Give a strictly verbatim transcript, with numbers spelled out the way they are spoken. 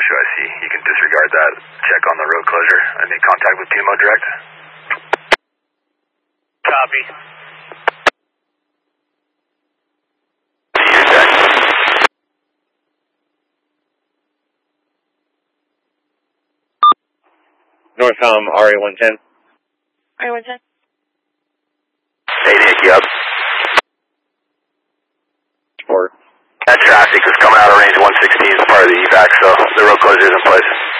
Horseshoe I C. You can disregard that. Check on the road closure. I made contact with P M O direct. Copy. Northcom R A one ten. R A one ten. Hey, Nick, you up? Sport. That traffic is coming out of range one sixteen as part of the evac, so the road closure is in place.